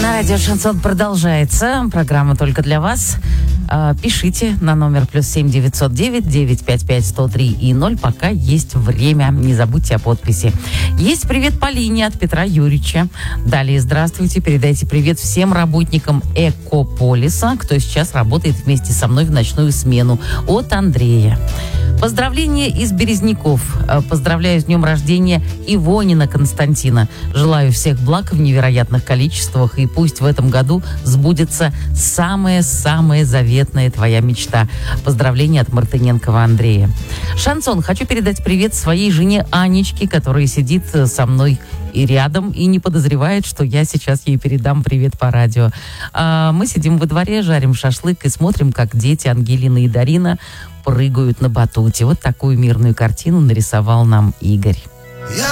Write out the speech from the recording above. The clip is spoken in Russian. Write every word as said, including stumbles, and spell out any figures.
Радио Шансон продолжается. Программа только для вас. Пишите на номер плюс семь девятьсот девять девятьсот пятьдесят пять сто три и ноль, пока есть время. Не забудьте о подписи. Есть привет Полине от Петра Юрьевича. Далее здравствуйте. Передайте привет всем работникам Экополиса, кто сейчас работает вместе со мной в ночную смену. От Андрея. Поздравления из Березняков. Поздравляю с днем рождения Ивонина Константина. Желаю всех благ в невероятных количествах, и пусть в этом году сбудется самая-самая заветная твоя мечта. Поздравления от Мартыненкова Андрея. Шансон, хочу передать привет своей жене Анечке, которая сидит со мной и рядом, и не подозревает, что я сейчас ей передам привет по радио. А мы сидим во дворе, жарим шашлык и смотрим, как дети Ангелина и Дарина прыгают на батуте. Вот такую мирную картину нарисовал нам Игорь.